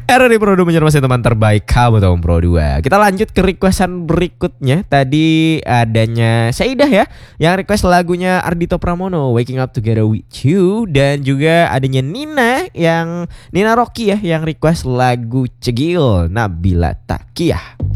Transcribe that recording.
Era di Pro 2 menjadi teman terbaik kamu tahun Pro 2. Kita lanjut ke requestan berikutnya. Tadi adanya Saidah ya, yang request lagunya Ardhito Pramono, Waking Up Together With You. Dan juga adanya Nina Rocky ya, yang request lagu Cegil, Nabila Takiyah.